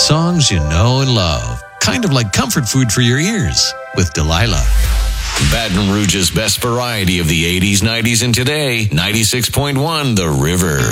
songs you know and love. Kind of like comfort food for your ears with Delilah. Baton Rouge's best variety of the 80s, 90s, and today. 96.1 The River.